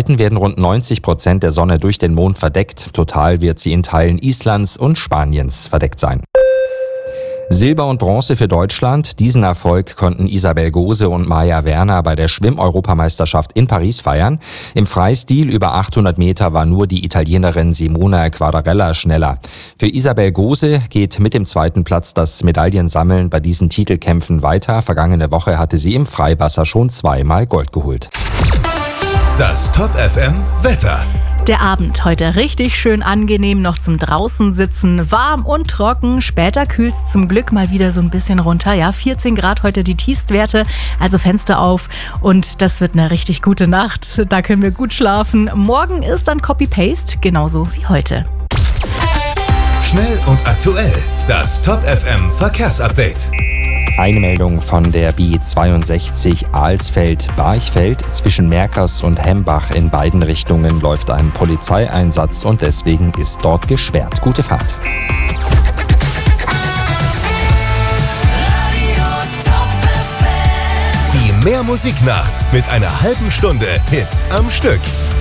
Breiten werden rund 90% der Sonne durch den Mond verdeckt. Total wird sie in Teilen Islands und Spaniens verdeckt sein. Silber und Bronze für Deutschland. Diesen Erfolg konnten Isabel Gose und Maja Werner bei der Schwimm-Europameisterschaft in Paris feiern. Im Freistil über 800 Meter war nur die Italienerin Simona Quadarella schneller. Für Isabel Gose geht mit dem zweiten Platz das Medaillensammeln bei diesen Titelkämpfen weiter. Vergangene Woche hatte sie im Freiwasser schon 2-mal Gold geholt. Das Top FM Wetter. Der Abend heute richtig schön angenehm, noch zum draußen sitzen, warm und trocken. Später kühlt's zum Glück mal wieder so ein bisschen runter. Ja, 14 Grad heute die Tiefstwerte, also Fenster auf und das wird eine richtig gute Nacht. Da können wir gut schlafen. Morgen ist dann Copy-Paste, genauso wie heute. Schnell und aktuell, das Top FM Verkehrsupdate. Eine Meldung von der B62 Alsfeld-Barchfeld. Zwischen Merkers und Hembach in beiden Richtungen läuft ein Polizeieinsatz und deswegen ist dort gesperrt. Gute Fahrt. Die Mehrmusiknacht mit einer halben Stunde Hits am Stück.